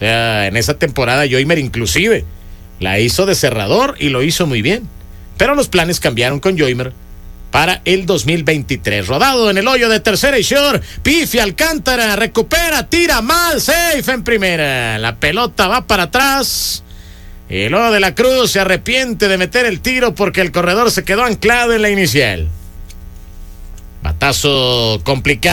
sea, en esa temporada Joymer inclusive la hizo de cerrador y lo hizo muy bien. Pero los planes cambiaron con Joymer para el 2023. Rodado en el hoyo de tercera y short. Pifia Alcántara, recupera, tira mal, safe en primera. La pelota va para atrás. Y luego de la Cruz se arrepiente de meter el tiro porque el corredor se quedó anclado en la inicial. Batazo complicado.